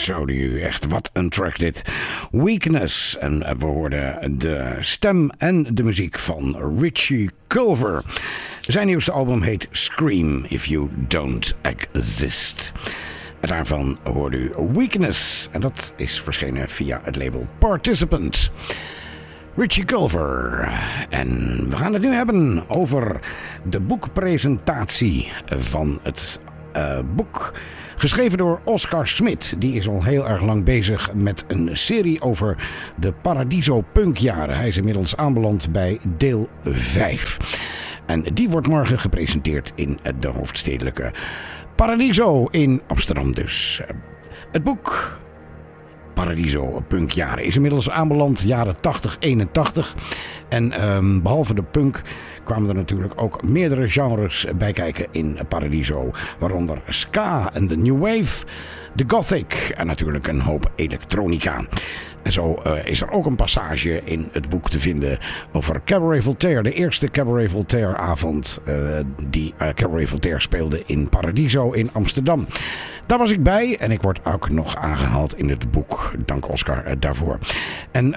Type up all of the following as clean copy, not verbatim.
Zo nu, echt wat een track dit. Weakness. En we hoorden de stem en de muziek van Richie Culver. Zijn nieuwste album heet Scream If You Don't Exist. En daarvan hoorde u Weakness. En dat is verschenen via het label Participant. Richie Culver. En we gaan het nu hebben over de boekpresentatie van het boek. Geschreven door Oscar Smit. Die is al heel erg lang bezig met een serie over de Paradiso Punkjaren. Hij is inmiddels aanbeland bij deel 5. En die wordt morgen gepresenteerd in de hoofdstedelijke Paradiso in Amsterdam dus. Het boek Paradiso Punkjaren is inmiddels aanbeland, jaren 80, 81. En behalve de punk kwamen er natuurlijk ook meerdere genres bij kijken in Paradiso. Waaronder ska en de new wave, de gothic en natuurlijk een hoop elektronica. En zo is er ook een passage in het boek te vinden over Cabaret Voltaire. De eerste Cabaret Voltaire avond die Cabaret Voltaire speelde in Paradiso in Amsterdam. Daar was ik bij en ik word ook nog aangehaald in het boek. Dank Oscar daarvoor. En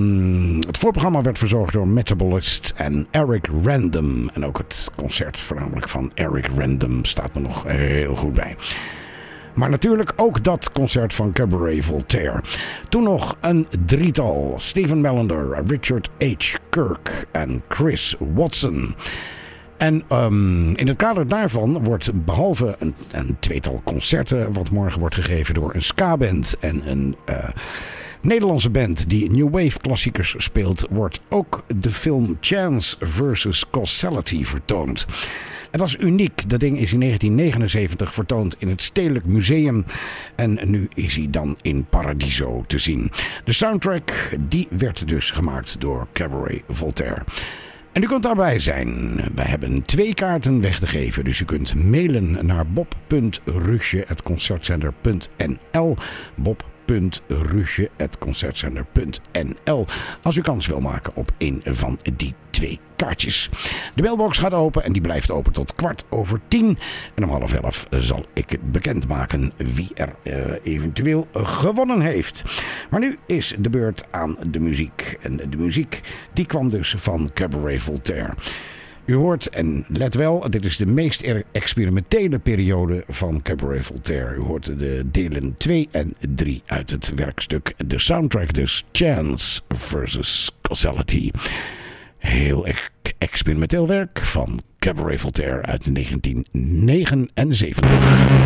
het voorprogramma werd verzorgd door Metabolist en Eric Random. En ook het concert voornamelijk van Eric Random staat me nog heel goed bij. Maar natuurlijk ook dat concert van Cabaret Voltaire. Toen nog een drietal. Stephen Melander, Richard H. Kirk en Chris Watson. En in het kader daarvan wordt behalve een tweetal concerten wat morgen wordt gegeven door een ska-band en een Nederlandse band die New Wave klassiekers speelt, wordt ook de film Chance vs. Causality vertoond. En dat is uniek. Dat ding is in 1979 vertoond in het Stedelijk Museum. En nu is hij dan in Paradiso te zien. De soundtrack die werd dus gemaakt door Cabaret Voltaire. En u kunt daarbij zijn. We hebben 2 kaarten weg te geven. Dus u kunt mailen naar bob.rusje@concertcenter.nl bob.rusje@concertcenter.nl als u kans wil maken op een van die 2 kaartjes. De mailbox gaat open en die blijft open tot 10:15. En om 10:30 zal ik bekendmaken wie er eventueel gewonnen heeft. Maar nu is de beurt aan de muziek. En de muziek die kwam dus van Cabaret Voltaire. U hoort, en let wel, dit is de meest experimentele periode van Cabaret Voltaire. U hoort de delen 2 en 3 uit het werkstuk. De soundtrack dus, Chance vs. Causality. Heel experimenteel werk van Cabaret Voltaire uit 1979.